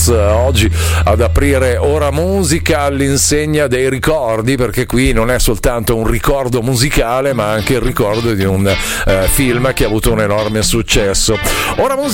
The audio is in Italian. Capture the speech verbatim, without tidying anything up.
oggi ad aprire Ora Musica all'insegna dei ricordi, perché qui non è soltanto un ricordo musicale ma anche il ricordo di un eh, film che ha avuto un enorme successo. Ora Musica